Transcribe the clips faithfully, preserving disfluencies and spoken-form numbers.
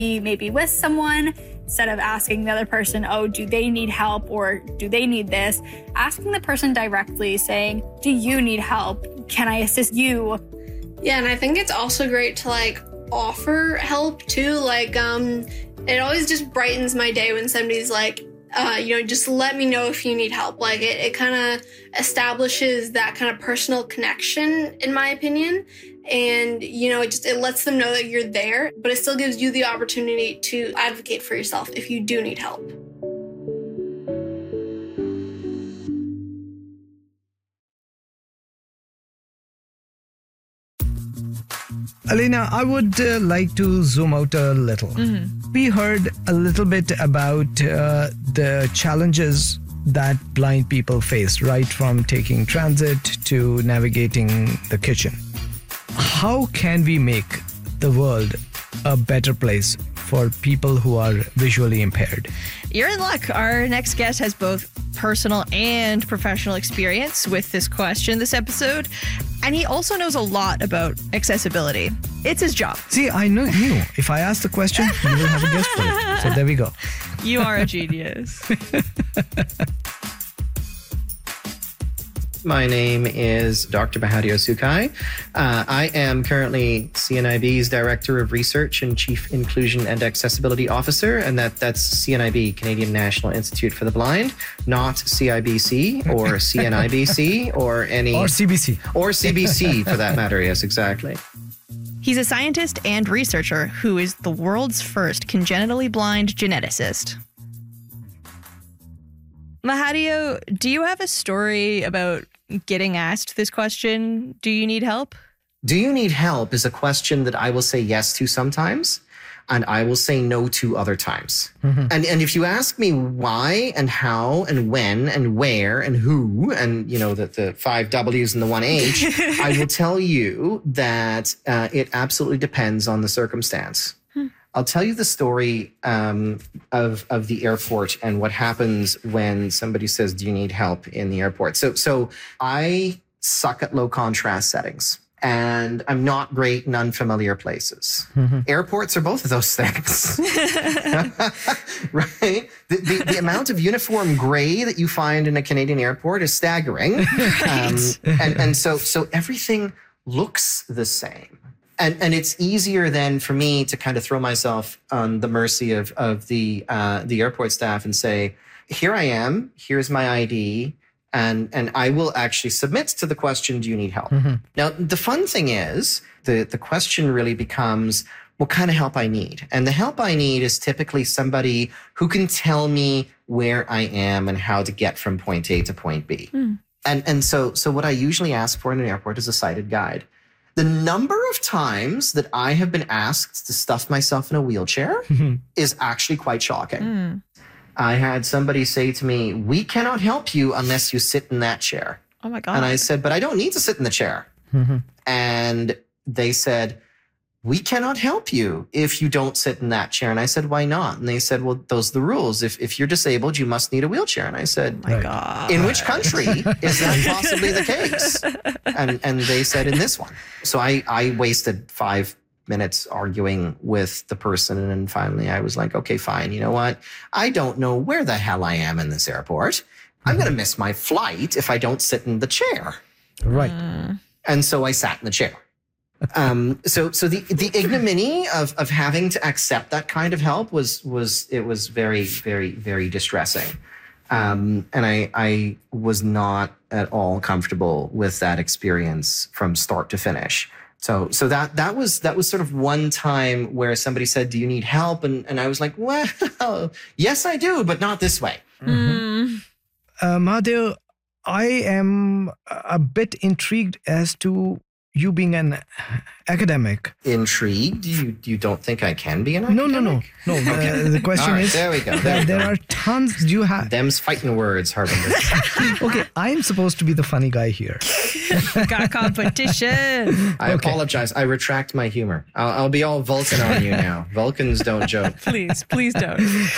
maybe with someone, instead of asking the other person, oh, do they need help or do they need this? Asking the person directly, saying, do you need help? Can I assist you? Yeah, and I think it's also great to like offer help too. Like, um, it always just brightens my day when somebody's like, uh, you know, just let me know if you need help. Like it, it kind of establishes that kind of personal connection, in my opinion. And, you know, it just, it lets them know that you're there, but it still gives you the opportunity to advocate for yourself if you do need help. Elena, I would uh, like to zoom out a little. Mm-hmm. We heard a little bit about uh, the challenges that blind people face, right from taking transit to navigating the kitchen. How can we make the world a better place for people who are visually impaired? You're in luck. Our next guest has both personal and professional experience with this question this episode, and he also knows a lot about accessibility. It's his job. See, I knew, knew if I asked the question, you will have a guess for it. So there we go. You are a genius. My name is Doctor Mahadio Sukai. Uh, I am currently C N I B's Director of Research and Chief Inclusion and Accessibility Officer, and that, that's C N I B, Canadian National Institute for the Blind, not C I B C or C N I B C or any... Or C B C. Or C B C, for that matter, yes, exactly. He's a scientist and researcher who is the world's first congenitally blind geneticist. Mahadio, do you have a story about getting asked this question? Do you need help? Do you need help is a question that I will say yes to sometimes, and I will say no to other times. Mm-hmm. And and if you ask me why and how and when and where and who and, you know, the, the five W's and the one H, I will tell you that uh, it absolutely depends on the circumstance. I'll tell you the story um, of of the airport and what happens when somebody says, do you need help in the airport? So, so I suck at low contrast settings, and I'm not great in unfamiliar places. Mm-hmm. Airports are both of those things, right? The, the, the amount of uniform gray that you find in a Canadian airport is staggering. Right. Um, and, and so, so everything looks the same. And, and it's easier then for me to kind of throw myself on the mercy of, of the uh, the airport staff and say, here I am, here's my I D, and, and I will actually submit to the question, do you need help? Mm-hmm. Now, the fun thing is, the, the question really becomes, what kind of help I need? And the help I need is typically somebody who can tell me where I am and how to get from point A to point B. Mm. And, and so, so what I usually ask for in an airport is a sighted guide. The number of times that I have been asked to stuff myself in a wheelchair mm-hmm. is actually quite shocking. Mm. I had somebody say to me, we cannot help you unless you sit in that chair. Oh my God. And I said, but I don't need to sit in the chair. Mm-hmm. And they said, we cannot help you if you don't sit in that chair. And I said, why not? And they said, well, those are the rules. If if you're disabled, you must need a wheelchair. And I said, oh my God. In which country is that possibly the case? And and they said, in this one. So I, I wasted five minutes arguing with the person. And then finally I was like, okay, fine. You know what? I don't know where the hell I am in this airport. I'm going to miss my flight if I don't sit in the chair. Right. Mm. And so I sat in the chair. Um, so, so the, the ignominy of, of having to accept that kind of help was, was, it was very, very, very distressing. Um, and I, I was not at all comfortable with that experience from start to finish. So, so that, that was, that was sort of one time where somebody said, do you need help? And, and I was like, well, yes, I do, but not this way. Mm. Uh, Mahadio, I am a bit intrigued as to you being an academic. Intrigued? You you don't think I can be an no, academic? No, no, no. Okay. Uh, the question right, is... There we go. There, there, we there go. are tons... Do you have... Them's fighting words, Harvinder. Okay, I'm supposed to be the funny guy here. Got a competition. I Okay. apologize. I retract my humor. I'll, I'll be all Vulcan on you now. Vulcans don't joke. Please, please don't.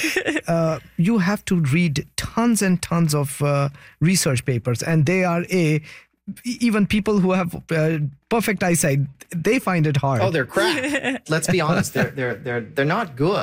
uh, you have to read tons and tons of uh, research papers, and they are a e- even people who have uh, perfect eyesight, they find it hard. Oh, they're crap. Let's be honest. They're they're they're they're not good.